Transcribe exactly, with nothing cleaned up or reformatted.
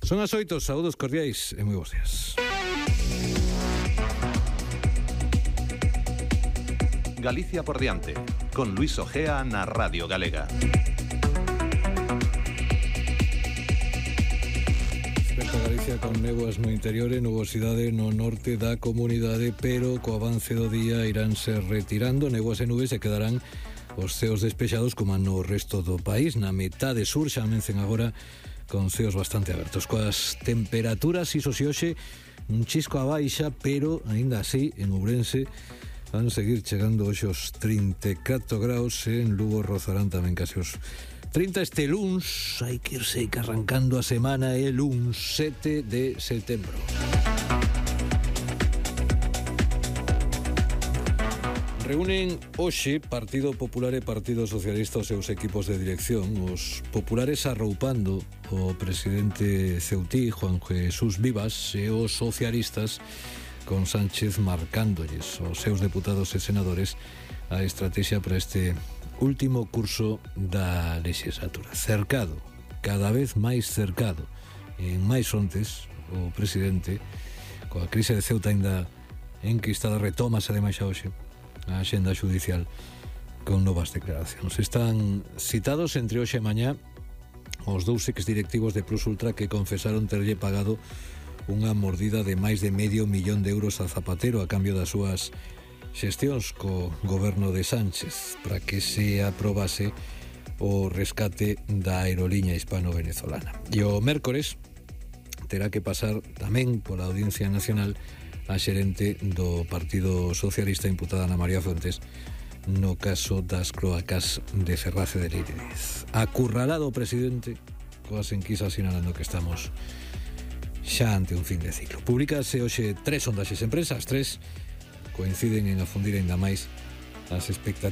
Son as oito, saúdos cordiais e moi bons días. Galicia por diante, con Luis Ojea na Radio Galega. Desperta Galicia con néboas no interior e nubosidade no norte da comunidade, pero co avance do día iránse retirando. Néboas e nubes e quedarán os ceos despexados como no resto do país. Na metade sur xa amencen agora con ceos bastante abertos. Coas temperaturas iso si hoxe un chisco a baixa, pero aínda así en Ourense van seguir chegando hoxe os trinta e catro graus, e en Lugo rozarán tamén case os trinta este luns. Hai que irse arrancando a semana, e luns sete de setembro. Reúnen hoxe Partido Popular e Partido Socialista os seus equipos de dirección. Os populares arroupando o presidente ceutí, Juan Jesús Vivas, e os socialistas con Sánchez marcándolles aos seus deputados e senadores a estrategia para este último curso da legislatura. Cercado, cada vez máis cercado, en máis frontes, o presidente, coa crise de Ceuta ainda enquistada, retómase ademais xa hoxe a axenda judicial con novas declaracións. Están citados entre hoxe e mañá os dous exdirectivos de Plus Ultra que confesaron terlle pagado unha mordida de máis de medio millón de euros a Zapatero a cambio das súas xestións co goberno de Sánchez para que se aprobase o rescate da aeroliña hispano-venezolana. E o mércores terá que pasar tamén pola Audiencia Nacional a xerente do Partido Socialista imputada Ana María Fuentes no caso das cloacas de Ferrace de Líriz. Acurralado o presidente coas enquisas sinalando que estamos xa ante un fin de ciclo. Publicase hoxe tres sondaxes en prensa, as tres coinciden en afundir ainda máis as expectativas